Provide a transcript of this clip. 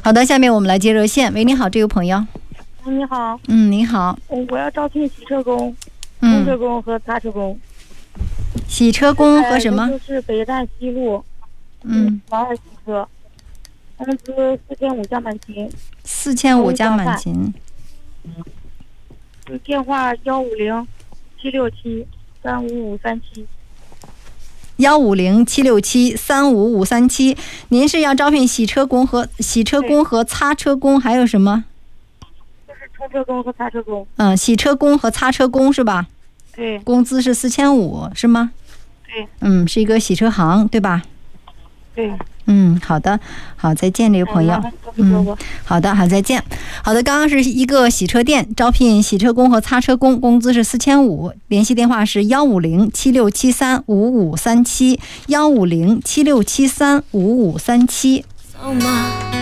好的，下面我们来接热线。喂，你好，这位朋友。 你好。 你好。 我要招聘洗车工、公车工和擦车工。 洗车工和什么？ 就是北站西路。王二洗车，工资4500加满勤。 4500加满勤。 电话150-767-35537。 150-767-35537。您是要招聘洗车工和擦车工，还有什么？ 就是冲车工和擦车工。 洗车工和擦车工是吧？ 对。 工资是4500是吗？ 对。 是一个洗车行对吧？ 对。 好的，好，再见，这位朋友。好的，好，再见。好的，刚刚是一个洗车店，招聘洗车工和擦车工，工资是4500，联系电话是150-7673-5537，150-7673-5537。